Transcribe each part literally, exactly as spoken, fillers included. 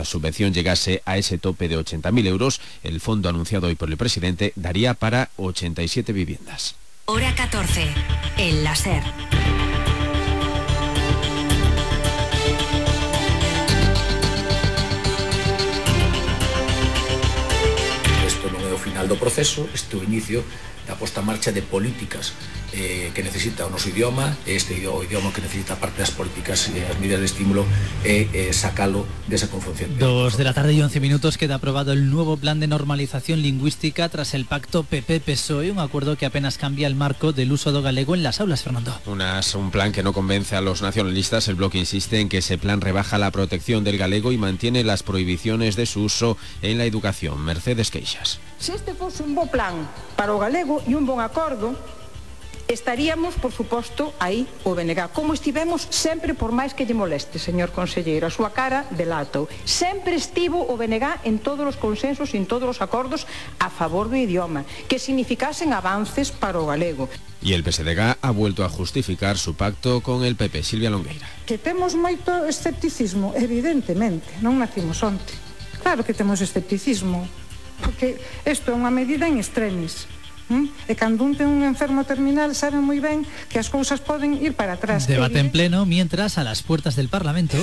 la subvención llegase a ese tope de ochenta mil euros, el fondo anunciado hoy por el presidente daría para ochenta y siete viviendas. Hora catorce, el láser. Isto non é o final do proceso, este é o inicio da posta en marcha de políticas eh, que necesita o noso idioma, este o idioma que necesita parte das políticas e as medidas de estímulo e eh, sacalo desa confusión. Dos de la tarde y once minutos queda aprobado el nuevo plan de normalización lingüística tras el pacto P P P S O E, un acuerdo que apenas cambia el marco del uso do galego en las aulas, Fernando. Unas, un plan que no convence a los nacionalistas. El bloque insiste en que ese plan rebaja la protección del galego y mantiene las prohibiciones de su uso en la educación. Mercedes Queixas. Se este fose un bo plan para o galego e un bon acordo, estaríamos, por suposto, aí o B N G. Como estivemos sempre, por máis que lle moleste, señor conselleiro, a súa cara delata. Sempre estivo o B N G en todos os consensos e en todos os acordos a favor do idioma, que significasen avances para o galego. Y el P S D G ha vuelto a justificar su pacto con el P P. Silvia Longueira. Que temos moito escepticismo, evidentemente, non nacimos onte. Claro que temos escepticismo, porque isto é unha medida en extremis. ¿Mm? E cando un ten un enfermo terminal sabe moi ben que as cousas poden ir para atrás. Debate en pleno, mientras a las puertas del Parlamento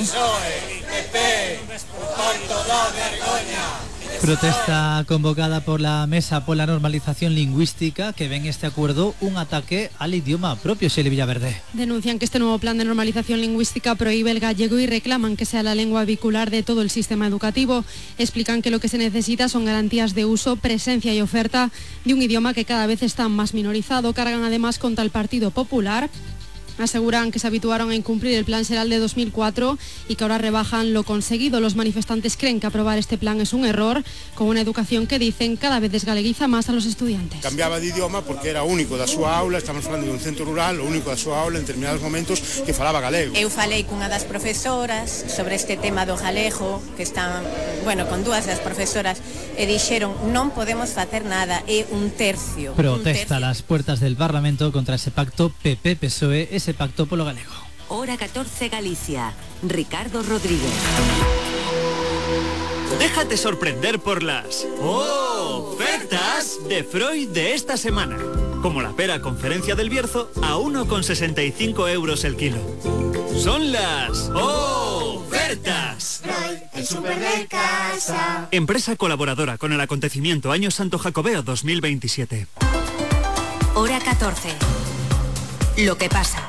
protesta convocada por la Mesa por la Normalización Lingüística, que ven este acuerdo un ataque al idioma propio. Silvia Villaverde. Denuncian que este nuevo plan de normalización lingüística prohíbe el gallego y reclaman que sea la lengua vehicular de todo el sistema educativo. Explican que lo que se necesita son garantías de uso, presencia y oferta de un idioma que cada vez está más minorizado. Cargan además contra el Partido Popular. Aseguran que se habituaron a incumplir el plan Seral de dos mil cuatro y que ahora rebajan lo conseguido. Los manifestantes creen que aprobar este plan es un error, con una educación que dicen cada vez desgaleguiza más a los estudiantes. Cambiaba de idioma porque era único da súa aula, estamos falando de un centro rural, o único da súa aula en determinados momentos que falaba galego. Eu falei cunha das profesoras sobre este tema do galego, que están, bueno, con dúas das profesoras, e dixeron non podemos facer nada, é un tercio. Protesta a las puertas del Parlamento contra ese pacto P P P S O E, ese pacto polo galego. Hora catorce, Galicia. Ricardo Rodríguez. Déjate sorprender por las ofertas de Freud de esta semana. Como la pera Conferencia del Bierzo a uno con sesenta y cinco euros el kilo. Son las ofertas. Freud, el súper de casa. Empresa colaboradora con el acontecimiento Año Santo Jacobeo dos mil veintisiete. Hora catorce. Lo que pasa.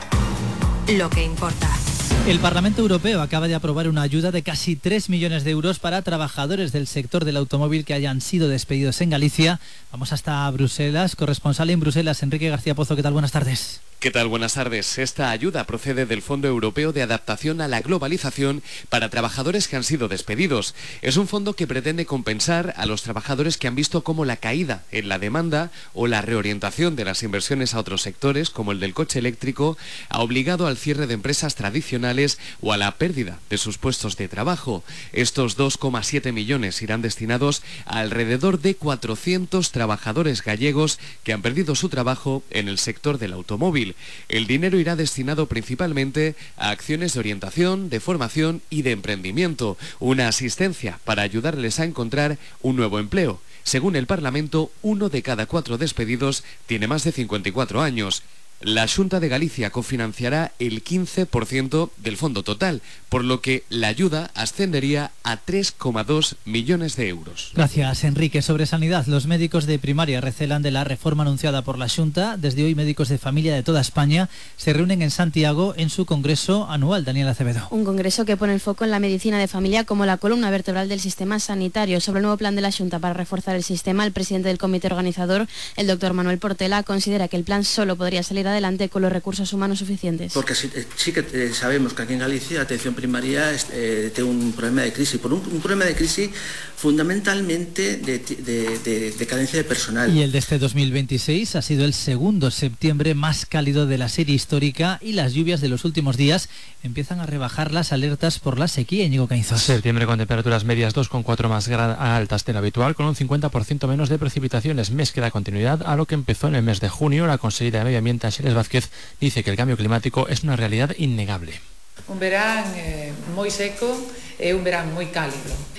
Lo que importa. El Parlamento Europeo acaba de aprobar una ayuda de casi tres millones de euros para trabajadores del sector del automóvil que hayan sido despedidos en Galicia. Vamos hasta Bruselas. Corresponsal en Bruselas, Enrique García Pozo. ¿Qué tal? Buenas tardes. ¿Qué tal? Buenas tardes. Esta ayuda procede del Fondo Europeo de Adaptación a la Globalización para trabajadores que han sido despedidos. Es un fondo que pretende compensar a los trabajadores que han visto cómo la caída en la demanda o la reorientación de las inversiones a otros sectores, como el del coche eléctrico, ha obligado al cierre de empresas tradicionales o a la pérdida de sus puestos de trabajo. Estos dos coma siete millones irán destinados a alrededor de cuatrocientos trabajadores gallegos que han perdido su trabajo en el sector del automóvil. El dinero irá destinado principalmente a acciones de orientación, de formación y de emprendimiento, una asistencia para ayudarles a encontrar un nuevo empleo. Según el Parlamento, uno de cada cuatro despedidos tiene más de cincuenta y cuatro años. La Xunta de Galicia cofinanciará el quince por ciento del fondo total, por lo que la ayuda ascendería a tres coma dos millones de euros. Gracias, Enrique. Sobre sanidad, los médicos de primaria recelan de la reforma anunciada por la Xunta. Desde hoy, médicos de familia de toda España se reúnen en Santiago en su congreso anual. Daniel Acevedo. Un congreso que pone el foco en la medicina de familia como la columna vertebral del sistema sanitario. Sobre el nuevo plan de la Xunta para reforzar el sistema, el presidente del comité organizador, el doctor Manuel Portela, considera que el plan solo podría salir adelante con los recursos humanos suficientes. Porque sí, sí que eh, sabemos que aquí en Galicia a atención primaria eh, tiene un problema de crisis, por un, un problema de crisis fundamentalmente de, de, de, de carencia de personal. Y el de este dos mil veintiséis ha sido el segundo septiembre más cálido de la serie histórica y las lluvias de los últimos días empiezan a rebajar las alertas por la sequía. Íñigo Caínzos. Septiembre con temperaturas medias dos coma cuatro más altas de lo habitual, con un cincuenta por ciento menos de precipitaciones. Mes que da continuidad a lo que empezó en el mes de junio. La consellera de Medio Ambiente, Ángeles Vázquez, dice que el cambio climático es una realidad innegable. Un verán eh, moi seco e un verán moi cálido.